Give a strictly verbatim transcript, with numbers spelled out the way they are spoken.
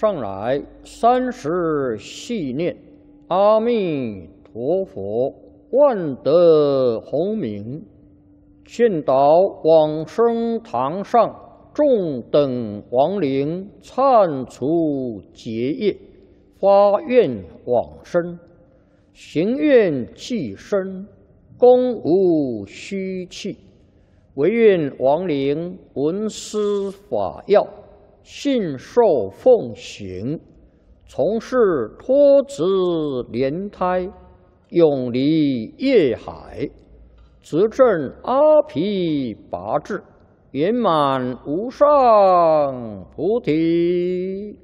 上来三时细念，阿弥陀佛，万德洪名。见到往生堂上众等亡灵忏除结业，发愿往生，行愿既生，功无虚弃。唯愿亡灵闻思法要，信受奉行，从事脱子莲胎，永离业海，执证阿毗跋致，圆满无上菩提。